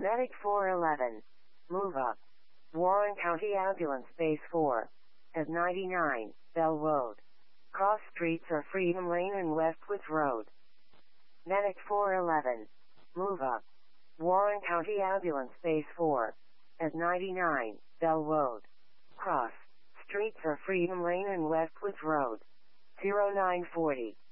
Medic 411. Move up. Warren County Ambulance Base 4. At 99, Bell Road. Cross streets are Freedom Lane and Westwoods Road. Medic 411. Move up. Warren County Ambulance Base 4. At 99, Bell Road. Cross streets are Freedom Lane and Westwoods Road. 0940.